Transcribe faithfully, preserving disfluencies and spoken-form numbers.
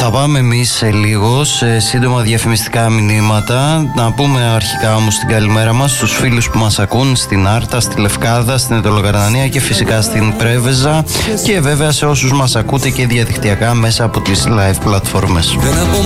Θα πάμε εμείς σε λίγο σε σύντομα διαφημιστικά μηνύματα. Να πούμε αρχικά όμως την καλημέρα μας στους φίλους που μας ακούν στην Άρτα, στη Λευκάδα, στην Αιτωλοκαρνανία και φυσικά στην Πρέβεζα, και βέβαια σε όσους μας ακούτε και διαδικτυακά μέσα από τις live πλατφόρμες. Δεν